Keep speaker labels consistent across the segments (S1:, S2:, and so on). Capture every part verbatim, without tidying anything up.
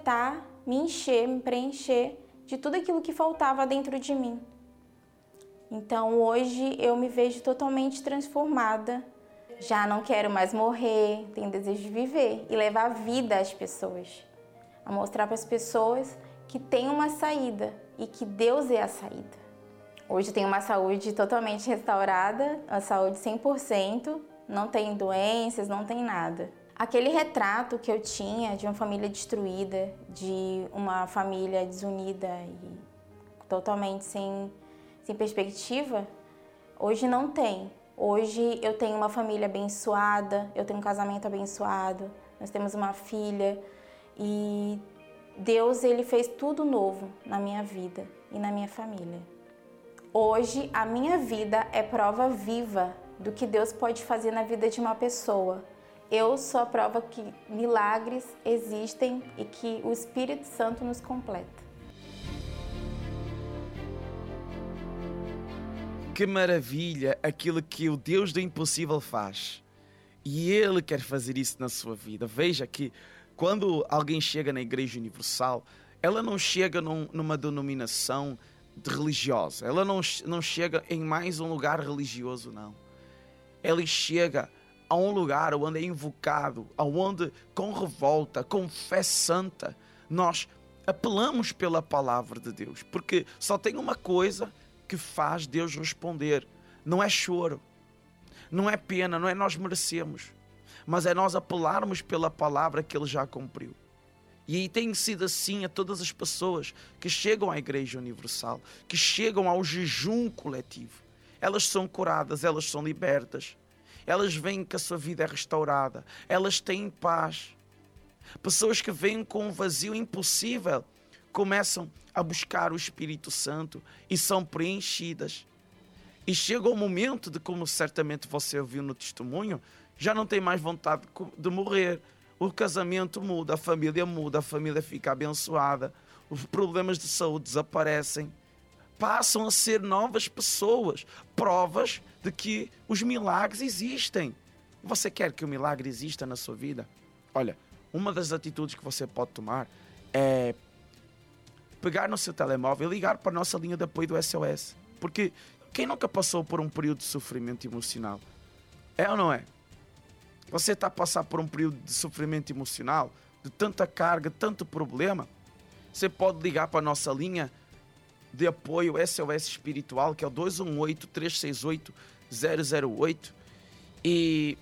S1: completar, me encher, me preencher de tudo aquilo que faltava dentro de mim. Então hoje eu me vejo totalmente transformada. Já não quero mais morrer, tenho desejo de viver e levar vida às pessoas. A mostrar para as pessoas que tem uma saída e que Deus é a saída. Hoje eu tenho uma saúde totalmente restaurada, a saúde cem por cento, não tem doenças, não tem nada. Aquele retrato que eu tinha de uma família destruída, de uma família desunida e totalmente sem, sem perspectiva, hoje não tem. Hoje eu tenho uma família abençoada, eu tenho um casamento abençoado, nós temos uma filha e Deus ele fez tudo novo na minha vida e na minha família. Hoje a minha vida é prova viva do que Deus pode fazer na vida de uma pessoa. Eu sou a prova que milagres existem e que o Espírito Santo nos completa.
S2: Que maravilha aquilo que o Deus do impossível faz. E Ele quer fazer isso na sua vida. Veja que quando alguém chega na Igreja Universal, ela não chega num, numa denominação de religiosa. Ela não, não chega em mais um lugar religioso, não. Ela chega a um lugar onde é invocado, onde com revolta, com fé santa, nós apelamos pela palavra de Deus. Porque só tem uma coisa que faz Deus responder. Não é choro, não é pena, não é nós merecemos, mas é nós apelarmos pela palavra que Ele já cumpriu. E aí tem sido assim a todas as pessoas que chegam à Igreja Universal, que chegam ao jejum coletivo. Elas são curadas, elas são libertas, elas veem que a sua vida é restaurada, elas têm paz. Pessoas que vêm com um vazio impossível começam a buscar o Espírito Santo e são preenchidas. E chega o momento de, como certamente você ouviu no testemunho, já não tem mais vontade de morrer. O casamento muda, a família muda, a família fica abençoada, os problemas de saúde desaparecem, passam a ser novas pessoas, provas de que os milagres existem. Você quer que o milagre exista na sua vida? Olha, uma das atitudes que você pode tomar é pegar no seu telemóvel e ligar para a nossa linha de apoio do S O S. Porque quem nunca passou por um período de sofrimento emocional? É ou não é? Você está a passar por um período de sofrimento emocional, de tanta carga, tanto problema. Você pode ligar para a nossa linha de apoio S O S espiritual, que é o dois um oito, três seis oito, zero zero oito, e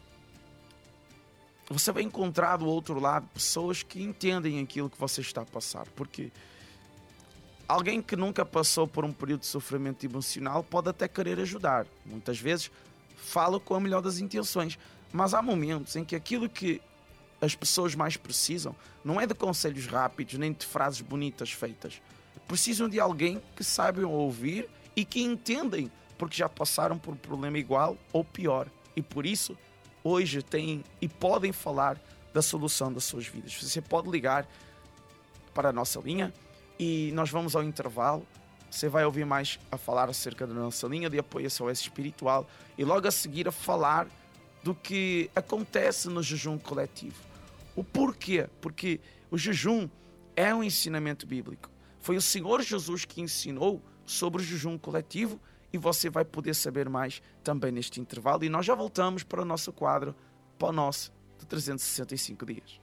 S2: você vai encontrar do outro lado pessoas que entendem aquilo que você está a passar, porque alguém que nunca passou por um período de sofrimento emocional pode até querer ajudar. Muitas vezes fala com a melhor das intenções, mas há momentos em que aquilo que as pessoas mais precisam não é de conselhos rápidos, nem de frases bonitas feitas. Precisam de alguém que saibam ouvir e que entendem, porque já passaram por um problema igual ou pior. E por isso, hoje têm e podem falar da solução das suas vidas. Você pode ligar para a nossa linha e nós vamos ao intervalo. Você vai ouvir mais a falar acerca da nossa linha de apoio S O S espiritual e logo a seguir a falar do que acontece no jejum coletivo. O porquê? Porque o jejum é um ensinamento bíblico. Foi o Senhor Jesus que ensinou sobre o jejum coletivo e você vai poder saber mais também neste intervalo. E nós já voltamos para o nosso quadro, para o nosso de trezentos e sessenta e cinco dias.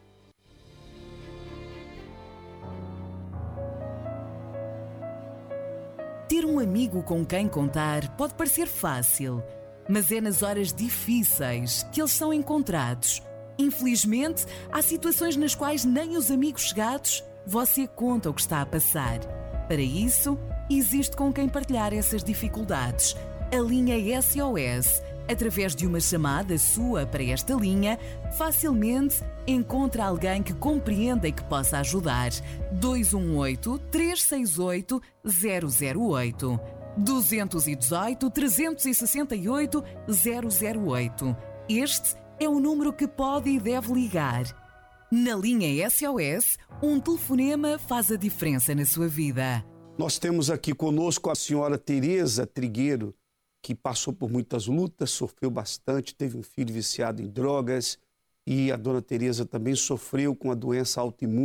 S3: Ter um amigo com quem contar pode parecer fácil, mas é nas horas difíceis que eles são encontrados. Infelizmente, há situações nas quais nem os amigos chegados você conta o que está a passar. Para isso, existe com quem partilhar essas dificuldades. A linha S O S, através de uma chamada sua para esta linha, facilmente encontra alguém que compreenda e que possa ajudar. dois um oito, três seis oito, zero zero oito. dois um oito, três seis oito, zero zero oito. Este é o número que pode e deve ligar. Na linha S O S, um telefonema faz a diferença na sua vida.
S4: Nós temos aqui conosco a senhora Tereza Trigueiro, que passou por muitas lutas, sofreu bastante, teve um filho viciado em drogas e a dona Tereza também sofreu com a doença autoimune,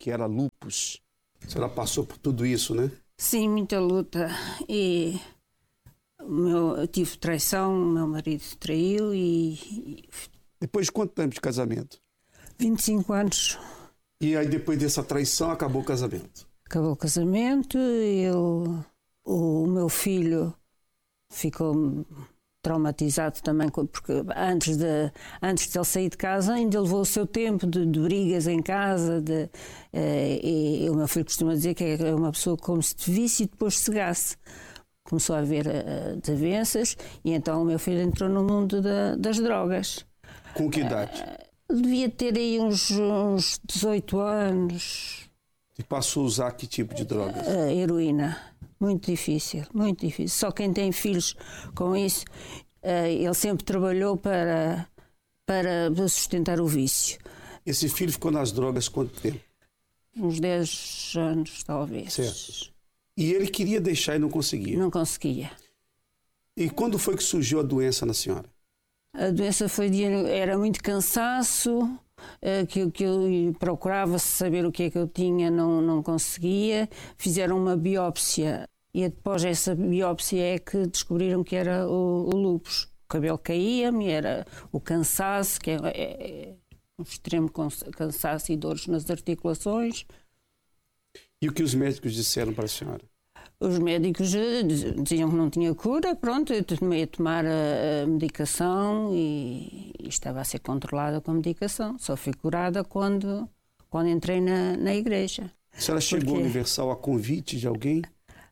S4: que era lúpus. A senhora passou por tudo isso, né?
S5: Sim, muita luta. E o meu, eu tive traição, o meu marido traiu e... e
S4: Depois de quanto tempo de casamento?
S5: vinte e cinco anos.
S4: E aí depois dessa traição acabou o casamento?
S5: Acabou o casamento, ele, o meu filho ficou traumatizado também, porque antes de, antes de ele sair de casa ainda levou o seu tempo de, de brigas em casa, de, eh, e, e o meu filho costuma dizer que é uma pessoa como se te visse e depois cegasse. Começou a haver uh, desavenças e então o meu filho entrou no mundo da, das drogas.
S4: Com que idade?
S5: Uh, devia ter aí uns, uns dezoito anos.
S4: E passou a usar que tipo de drogas?
S5: Uh, heroína. Muito difícil, muito difícil. Só quem tem filhos com isso, uh, ele sempre trabalhou para, para sustentar o vício.
S4: Esse filho ficou nas drogas quanto tempo?
S5: Uns dez anos, talvez.
S4: Certo. E ele queria deixar e não conseguia?
S5: Não conseguia.
S4: E quando foi que surgiu a doença na senhora?
S5: A doença foi de, era muito cansaço, que, que eu procurava saber o que é que eu tinha, não, não conseguia. Fizeram uma biópsia e após essa biópsia é que descobriram que era o, o lúpus. O cabelo caía-me, era o cansaço, que é, é um extremo cansaço e dores nas articulações.
S4: E o que os médicos disseram para a senhora?
S5: Os médicos diziam que não tinha cura, pronto, eu tomei a tomar a medicação e, e estava a ser controlada com a medicação. Só fui curada quando, quando entrei na, na igreja.
S4: A senhora chegou
S5: Porque
S4: ao Universal a convite de alguém?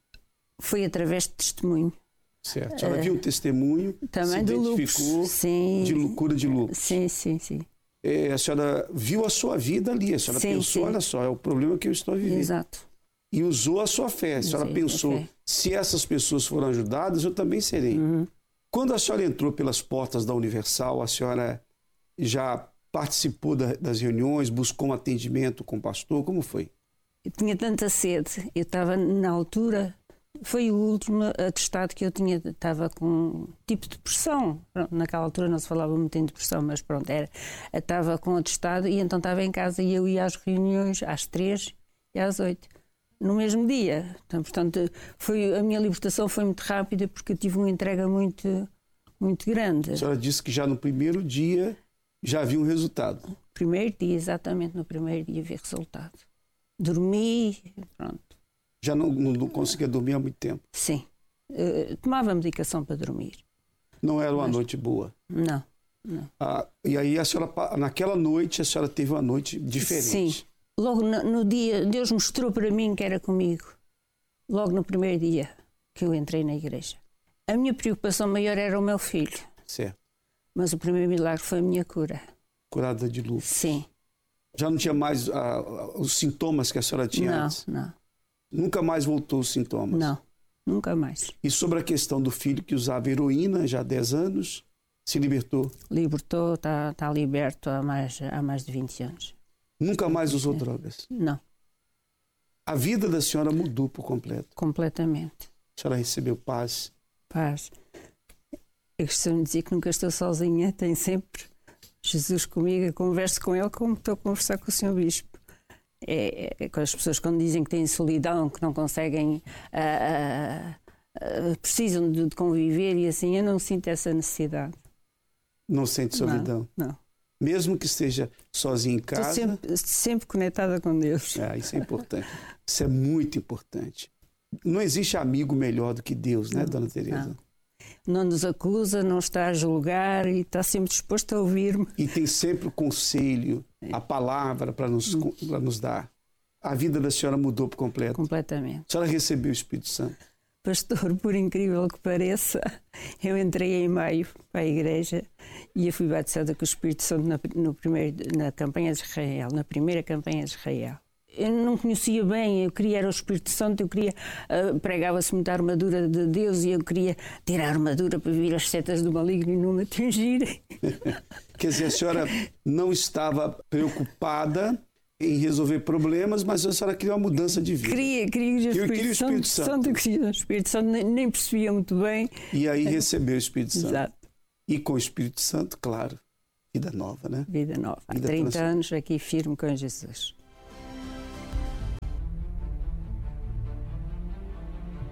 S5: foi através de testemunho.
S4: Certo. A senhora uh, viu um testemunho,
S5: também
S4: se
S5: do
S4: identificou
S5: lúpus. Sim.
S4: de cura de lúpus.
S5: Sim, sim, sim.
S4: É, a senhora viu a sua vida ali, a senhora sim, pensou, sim. Olha só, é o problema que eu estou vivendo.
S5: Exato.
S4: E usou a sua fé. A senhora Usei pensou, se essas pessoas foram ajudadas, eu também serei.
S5: Uhum.
S4: Quando a senhora entrou pelas portas da Universal, a senhora já participou da, das reuniões, buscou um atendimento com o pastor? Como foi?
S5: Eu tinha tanta sede. Eu estava na altura, foi o último atestado que eu tinha, estava com tipo de depressão. Naquela altura não se falava muito em depressão, mas pronto, era. Estava com atestado e então estava em casa e eu ia às reuniões às três e às oito. No mesmo dia. Então, portanto, foi, a minha libertação foi muito rápida porque eu tive uma entrega muito, muito grande.
S4: A senhora disse que já no primeiro dia já havia um resultado.
S5: Primeiro dia, exatamente no primeiro dia vi resultado. Dormi, pronto.
S4: Já não, não, não conseguia dormir há muito tempo?
S5: Sim. Uh, tomava medicação para dormir.
S4: Não era uma
S5: Mas,
S4: noite boa?
S5: Não, não.
S4: Ah, e aí a senhora, naquela noite, a senhora teve uma noite diferente?
S5: Sim. Logo no, no dia, Deus mostrou para mim que era comigo. Logo no primeiro dia que eu entrei na igreja. A minha preocupação maior era o meu filho.
S4: Certo.
S5: Mas o primeiro milagre foi a minha cura.
S4: Curada de lúpus.
S5: Sim.
S4: Já não tinha mais uh, os sintomas que a senhora tinha
S5: não,
S4: antes?
S5: Não, não.
S4: Nunca mais voltou os sintomas?
S5: Não, nunca mais.
S4: E sobre a questão do filho que usava heroína já há dez anos, se libertou?
S5: Libertou, está tá liberto há mais, há mais de vinte anos.
S4: Nunca mais usou drogas?
S5: Não.
S4: A vida da senhora mudou por completo?
S5: Completamente.
S4: A senhora recebeu paz?
S5: Paz. Eu costumo dizer que nunca estou sozinha, tenho sempre Jesus comigo, eu converso com ele como estou a conversar com o senhor Bispo. É, é, com as pessoas quando dizem que têm solidão, que não conseguem, uh, uh, uh, precisam de, de conviver e assim, eu não sinto essa necessidade.
S4: Não sente solidão?
S5: Não, não.
S4: Mesmo que esteja sozinha em casa?
S5: Estou sempre, sempre conectada com Deus.
S4: Ah, isso é importante. Isso é muito importante. Não existe amigo melhor do que Deus, né, não, dona Teresa?
S5: Não. Não nos acusa, não está a julgar e está sempre disposto a ouvir-me.
S4: E tem sempre o conselho, é. a palavra para nos, hum. para nos dar. A vida da senhora mudou por completo?
S5: Completamente.
S4: A senhora recebeu o Espírito Santo?
S5: Pastor, por incrível que pareça, eu entrei em maio para a igreja e eu fui batizada com o Espírito Santo na, no primeiro, na campanha de Israel, na primeira campanha de Israel. Eu não conhecia bem, eu queria era o Espírito Santo, eu queria, uh, pregava-se muito a armadura de Deus e eu queria ter a armadura para vir as setas do maligno e não me atingirem.
S4: Quer dizer, a senhora não estava preocupada em resolver problemas, mas a senhora queria uma mudança de vida.
S5: Queria, queria o Espírito, queria o Espírito Santo. Santo. Queria o Espírito Santo, nem, nem percebia muito bem.
S4: E aí recebeu o Espírito Santo.
S5: Exato.
S4: E com o Espírito Santo, claro, vida nova, né?
S5: Vida nova. Há
S4: vida
S5: trinta anos aqui firme com Jesus.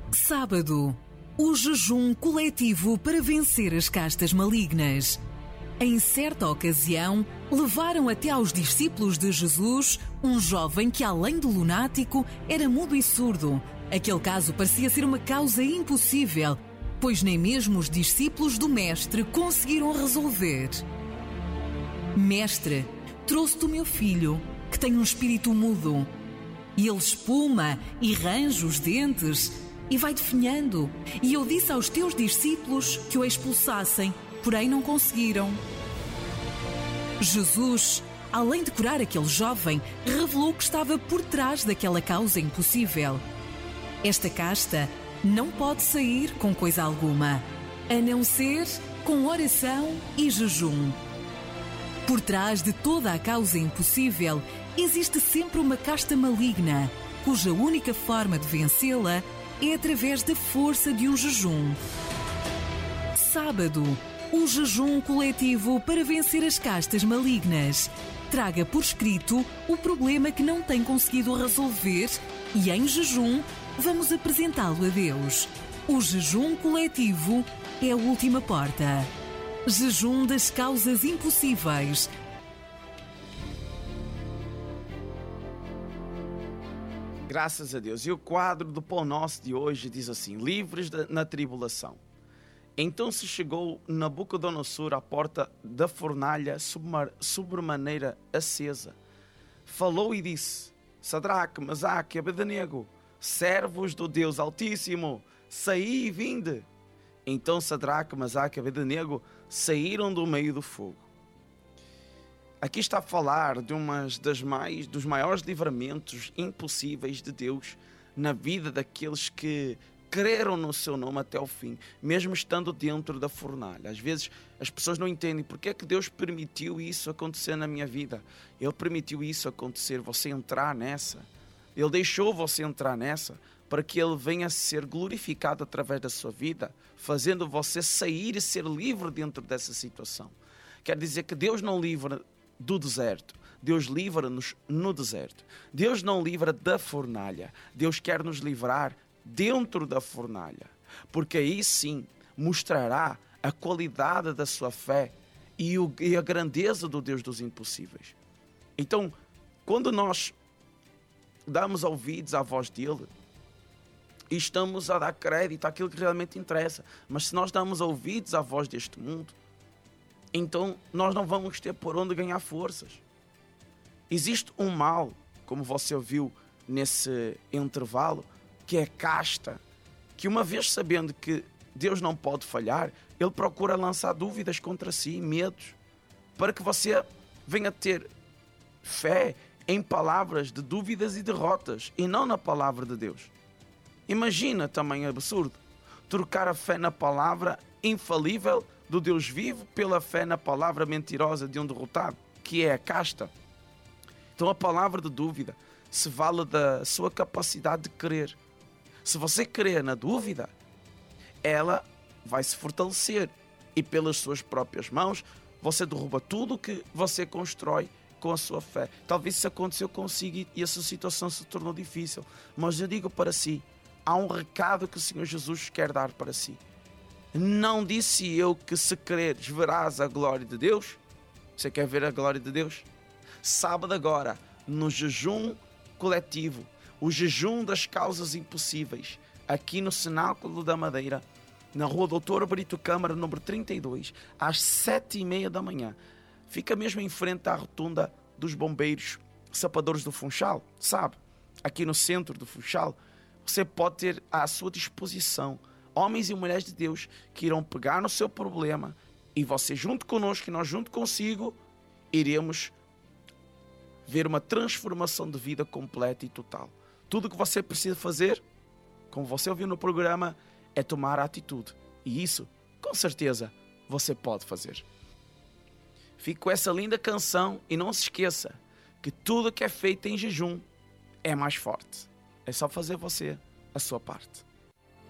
S3: Sábado, o jejum coletivo para vencer as castas malignas. Em certa ocasião, levaram até aos discípulos de Jesus um jovem que, além de lunático, era mudo e surdo. Aquele caso parecia ser uma causa impossível, pois nem mesmo os discípulos do Mestre conseguiram resolver. Mestre, trouxe-te o meu filho, que tem um espírito mudo. E ele espuma e range os dentes e vai definhando. E eu disse aos teus discípulos que o expulsassem, porém não conseguiram. Jesus, além de curar aquele jovem, revelou que estava por trás daquela causa impossível. Esta casta não pode sair com coisa alguma, a não ser com oração e jejum. Por trás de toda a causa impossível, existe sempre uma casta maligna, cuja única forma de vencê-la é através da força de um jejum. Sábado, o jejum coletivo para vencer as castas malignas. Traga por escrito o problema que não tem conseguido resolver e, em jejum, vamos apresentá-lo a Deus. O jejum coletivo é a última porta. Jejum das causas impossíveis.
S2: Graças a Deus. E o quadro do Pão Nosso de hoje diz assim: livres de, na tribulação. Então se chegou Nabucodonosor à porta da fornalha sobremaneira acesa. Falou e disse: Sadraque, Mesaque e Abednego, servos do Deus Altíssimo, saí e vinde. Então Sadraque, Mesaque e Abednego saíram do meio do fogo. Aqui está a falar de uma das mais, dos maiores livramentos impossíveis de Deus na vida daqueles que creram no seu nome até o fim, mesmo estando dentro da fornalha. Às vezes as pessoas não entendem porque é que Deus permitiu isso acontecer na minha vida. Ele permitiu isso acontecer, você entrar nessa. Ele deixou você entrar nessa para que Ele venha a ser glorificado através da sua vida, fazendo você sair e ser livre dentro dessa situação. Quer dizer que Deus não livra do deserto, Deus livra-nos no deserto. Deus não livra da fornalha, Deus quer nos livrar dentro da fornalha, porque aí sim mostrará a qualidade da sua fé e, o, e a grandeza do Deus dos impossíveis. Então, quando nós damos ouvidos à voz dele, e estamos a dar crédito àquilo que realmente interessa, mas se nós damos ouvidos à voz deste mundo, então nós não vamos ter por onde ganhar forças. Existe um mal, como você ouviu nesse intervalo, que é casta, que uma vez sabendo que Deus não pode falhar, ele procura lançar dúvidas contra si, medos, para que você venha ter fé em palavras de dúvidas e derrotas, e não na palavra de Deus. Imagina também absurdo, trocar a fé na palavra infalível do Deus vivo pela fé na palavra mentirosa de um derrotado, que é a casta. Então a palavra de dúvida se vale da sua capacidade de crer. Se você crer na dúvida, ela vai se fortalecer e pelas suas próprias mãos você derruba tudo o que você constrói com a sua fé. Talvez isso aconteceu consigo e essa situação se tornou difícil, mas eu digo para si, há um recado que o Senhor Jesus quer dar para si. Não disse eu que se creres verás a glória de Deus? Você quer ver a glória de Deus? Sábado agora, no jejum coletivo, o jejum das causas impossíveis, aqui no Cenáculo da Madeira, na rua Doutor Brito Câmara, número trinta e dois, às sete e meia da manhã. Fica mesmo em frente à rotunda dos bombeiros sapadores do Funchal, sabe? Aqui no centro do Funchal, você pode ter à sua disposição homens e mulheres de Deus que irão pegar no seu problema e você junto conosco e nós junto consigo iremos ver uma transformação de vida completa e total. Tudo o que você precisa fazer, como você ouviu no programa, é tomar a atitude. E isso, com certeza, você pode fazer. Fique com essa linda canção e não se esqueça que tudo que é feito em jejum é mais forte. É só fazer você a sua parte.